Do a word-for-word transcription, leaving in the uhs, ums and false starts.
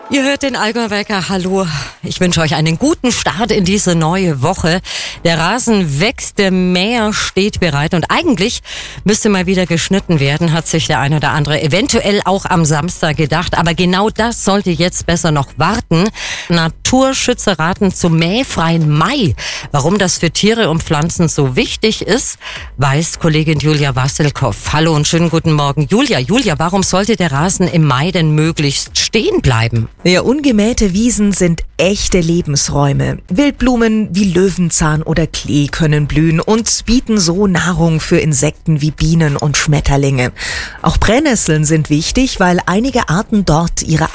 Ihr hört den Allgäuwecker. Hallo. Ich wünsche euch einen guten Start in diese neue Woche. Der Rasen wächst, der Mäher steht bereit und eigentlich müsste mal wieder geschnitten werden, hat sich der ein oder andere eventuell auch am Samstag gedacht. Aber genau das sollte jetzt besser noch warten. Naturschützer raten zum mähfreien Mai. Warum das für Tiere und Pflanzen so wichtig ist, weiß Kollegin Julia Wassilkow. Hallo und schönen guten Morgen. Julia, Julia, warum sollte der Rasen im Mai denn möglichst stehen bleiben? Ja, ungemähte Wiesen sind echte Lebensräume. Wildblumen wie Löwenzahn oder Klee können blühen und bieten so Nahrung für Insekten wie Bienen und Schmetterlinge. Auch Brennnesseln sind wichtig, weil einige Arten dort ihre